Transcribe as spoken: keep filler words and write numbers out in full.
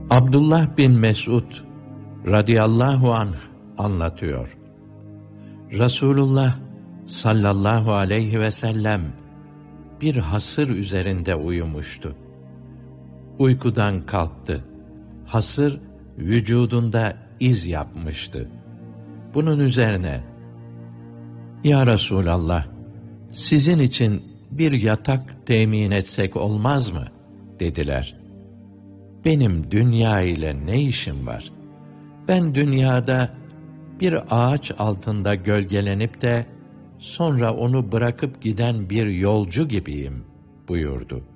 Abdullah bin Mes'ud radıyallahu anh anlatıyor. Resulullah sallallahu aleyhi ve sellem bir hasır üzerinde uyumuştu. Uykudan kalktı. Hasır vücudunda iz yapmıştı. Bunun üzerine, "Ya Resulallah, sizin için bir yatak temin etsek olmaz mı?" dediler. "Benim dünya ile ne işim var? Ben dünyada bir ağaç altında gölgelenip de sonra onu bırakıp giden bir yolcu gibiyim," buyurdu.